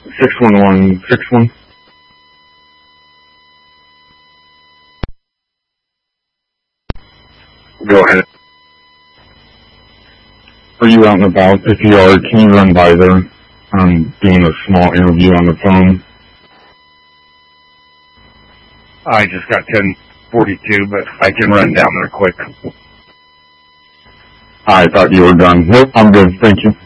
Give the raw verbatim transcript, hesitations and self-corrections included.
six one one six one. Go ahead. Are you out and about? If you are, can you run by there? I'm doing a small interview on the phone. I just got ten forty-two, but I can run down there quick. I thought you were done. Nope, I'm good. Thank you.